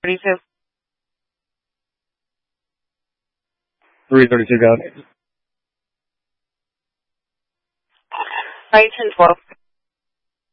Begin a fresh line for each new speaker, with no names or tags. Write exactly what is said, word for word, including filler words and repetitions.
thirty-two.
three thirty-two, got it.
Right, ten twelve.